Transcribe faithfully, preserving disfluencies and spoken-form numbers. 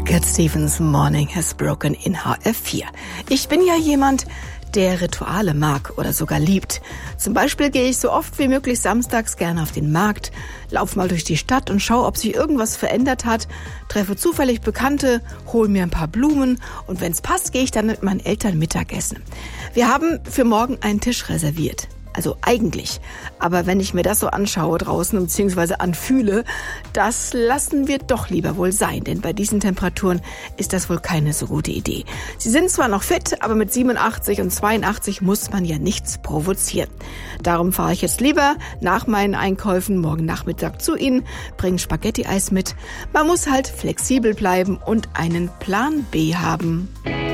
Cat Stevens, Morning Has Broken in H F vier. Ich bin ja jemand, der Rituale mag oder sogar liebt. Zum Beispiel gehe ich so oft wie möglich samstags gerne auf den Markt, laufe mal durch die Stadt und schaue, ob sich irgendwas verändert hat, treffe zufällig Bekannte, hole mir ein paar Blumen und wenn es passt, gehe ich dann mit meinen Eltern Mittagessen. Wir haben für morgen einen Tisch reserviert. Also eigentlich. Aber wenn ich mir das so anschaue draußen bzw. anfühle, das lassen wir doch lieber wohl sein. Denn bei diesen Temperaturen ist das wohl keine so gute Idee. Sie sind zwar noch fit, aber mit siebenundachtzig und zweiundachtzig muss man ja nichts provozieren. Darum fahre ich jetzt lieber nach meinen Einkäufen morgen Nachmittag zu Ihnen, bringe Spaghetti-Eis mit. Man muss halt flexibel bleiben und einen Plan B haben.